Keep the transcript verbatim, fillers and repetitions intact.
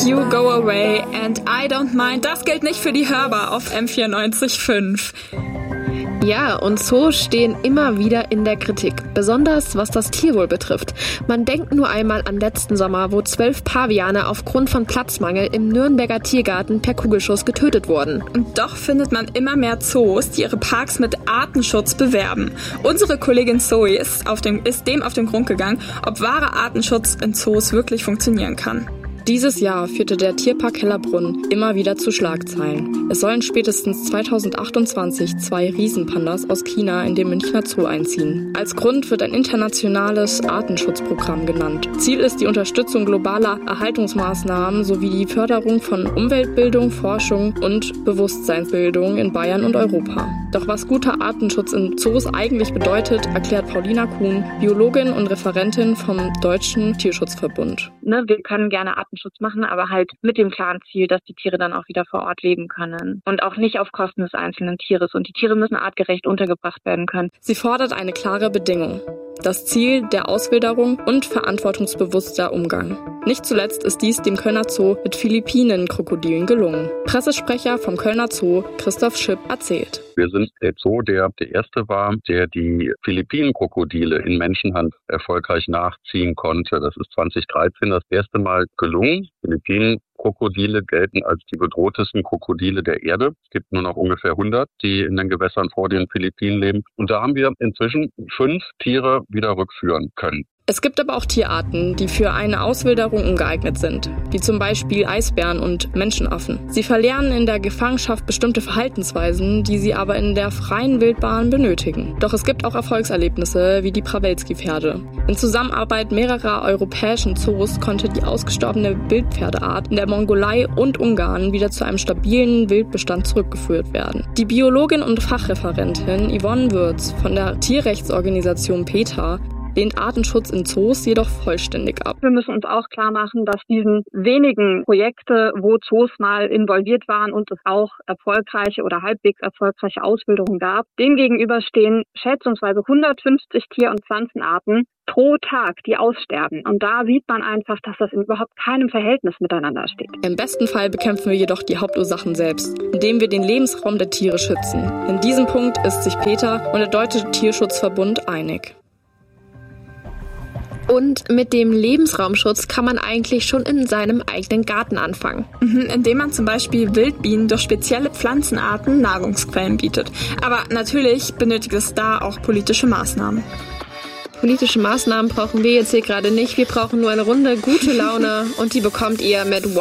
You Go Away and I Don't Mind. Das gilt nicht für die Hörbar auf M vierundneunzig Komma fünf. Ja, und Zoos stehen immer wieder in der Kritik, besonders was das Tierwohl betrifft. Man denkt nur einmal an letzten Sommer, wo zwölf Paviane aufgrund von Platzmangel im Nürnberger Tiergarten per Kugelschuss getötet wurden. Und doch findet man immer mehr Zoos, die ihre Parks mit Artenschutz bewerben. Unsere Kollegin Zoe ist, auf dem, ist dem auf den Grund gegangen, ob wahrer Artenschutz in Zoos wirklich funktionieren kann. Dieses Jahr führte der Tierpark Hellerbrunn immer wieder zu Schlagzeilen. Es sollen spätestens zweitausendachtundzwanzig zwei Riesenpandas aus China in den Münchner Zoo einziehen. Als Grund wird ein internationales Artenschutzprogramm genannt. Ziel ist die Unterstützung globaler Erhaltungsmaßnahmen sowie die Förderung von Umweltbildung, Forschung und Bewusstseinsbildung in Bayern und Europa. Doch was guter Artenschutz in Zoos eigentlich bedeutet, erklärt Paulina Kuhn, Biologin und Referentin vom Deutschen Tierschutzverbund. Ne, wir können gerne Artenschutz machen, aber halt mit dem klaren Ziel, dass die Tiere dann auch wieder vor Ort leben können und auch nicht auf Kosten des einzelnen Tieres. Und die Tiere müssen artgerecht untergebracht werden können. Sie fordert eine klare Bedingung: das Ziel der Auswilderung und verantwortungsbewusster Umgang. Nicht zuletzt ist dies dem Kölner Zoo mit Philippinen-Krokodilen gelungen. Pressesprecher vom Kölner Zoo, Christoph Schipp, erzählt. Wir sind der Zoo, der der erste war, der die Philippinen-Krokodile in Menschenhand erfolgreich nachziehen konnte. Das ist zwanzig dreizehn das erste Mal gelungen. Philippinen-Krokodile gelten als die bedrohtesten Krokodile der Erde. Es gibt nur noch ungefähr hundert, die in den Gewässern vor den Philippinen leben. Und da haben wir inzwischen fünf Tiere wieder rückführen können. Es gibt aber auch Tierarten, die für eine Auswilderung ungeeignet sind, wie zum Beispiel Eisbären und Menschenaffen. Sie verlernen in der Gefangenschaft bestimmte Verhaltensweisen, die sie aber in der freien Wildbahn benötigen. Doch es gibt auch Erfolgserlebnisse wie die Prawelski-Pferde. In Zusammenarbeit mehrerer europäischen Zoos konnte die ausgestorbene Wildpferdeart in der Mongolei und Ungarn wieder zu einem stabilen Wildbestand zurückgeführt werden. Die Biologin und Fachreferentin Yvonne Würz von der Tierrechtsorganisation PETA lehnt Artenschutz in Zoos jedoch vollständig ab. Wir müssen uns auch klar machen, dass diesen wenigen Projekte, wo Zoos mal involviert waren und es auch erfolgreiche oder halbwegs erfolgreiche Auswilderungen gab, dem gegenüber stehen schätzungsweise hundertfünfzig Tier- und Pflanzenarten pro Tag, die aussterben. Und da sieht man einfach, dass das in überhaupt keinem Verhältnis miteinander steht. Im besten Fall bekämpfen wir jedoch die Hauptursachen selbst, indem wir den Lebensraum der Tiere schützen. In diesem Punkt ist sich PETA und der Deutsche Tierschutzverbund einig. Und mit dem Lebensraumschutz kann man eigentlich schon in seinem eigenen Garten anfangen. Mhm, indem man zum Beispiel Wildbienen durch spezielle Pflanzenarten Nahrungsquellen bietet. Aber natürlich benötigt es da auch politische Maßnahmen. Politische Maßnahmen brauchen wir jetzt hier gerade nicht. Wir brauchen nur eine Runde gute Laune und die bekommt ihr mit